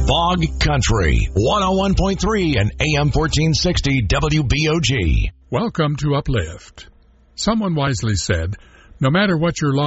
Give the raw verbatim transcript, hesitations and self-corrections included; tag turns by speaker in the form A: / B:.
A: Bog Country, one oh one point three and A M fourteen sixty W B O G.
B: Welcome to Uplift. Someone wisely said, no matter what your